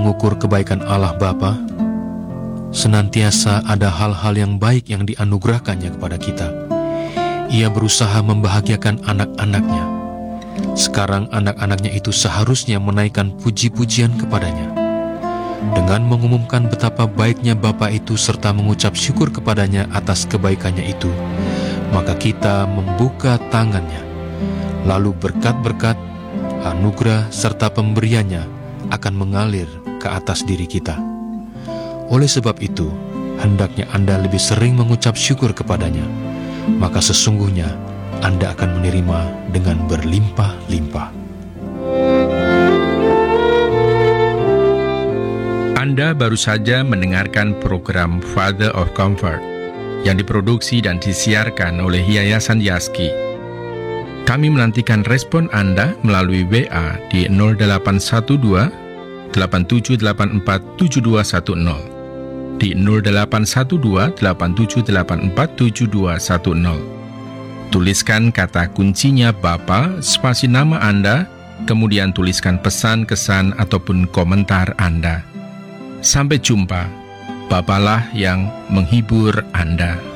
mengukur kebaikan Allah Bapa, senantiasa ada hal-hal yang baik yang dianugerahkannya kepada kita. Ia berusaha membahagiakan anak-anaknya. Sekarang anak-anaknya itu seharusnya menaikkan puji-pujian kepadanya. Dengan mengumumkan betapa baiknya Bapa itu serta mengucap syukur kepadanya atas kebaikannya itu, maka kita membuka tangannya. Lalu berkat-berkat, anugerah serta pemberiannya akan mengalir ke atas diri kita. Oleh sebab itu, hendaknya Anda lebih sering mengucap syukur kepadanya, maka sesungguhnya Anda akan menerima dengan berlimpah-limpah. Anda baru saja mendengarkan program Father of Comfort yang diproduksi dan disiarkan oleh Yayasan Yaski. Kami menantikan respon Anda melalui WA di 0812 8784 7210, di 0812 8784 7210. Tuliskan kata kuncinya Bapa, spasi nama Anda, kemudian tuliskan pesan, kesan, ataupun komentar Anda. Sampai jumpa, Bapalah yang menghibur Anda.